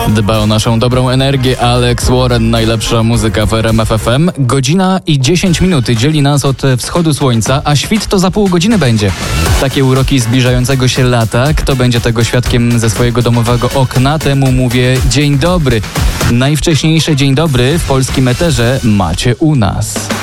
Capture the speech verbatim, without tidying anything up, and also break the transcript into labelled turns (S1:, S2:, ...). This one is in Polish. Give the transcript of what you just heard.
S1: Dba o naszą dobrą energię Alex Warren, najlepsza muzyka w R M F F M. Godzina i dziesięć minut dzieli nas od wschodu słońca, a świt to za pół godziny będzie. Takie uroki zbliżającego się lata. Kto będzie tego świadkiem ze swojego domowego okna, temu mówię dzień dobry. Najwcześniejsze dzień dobry w polskim eterze macie u nas.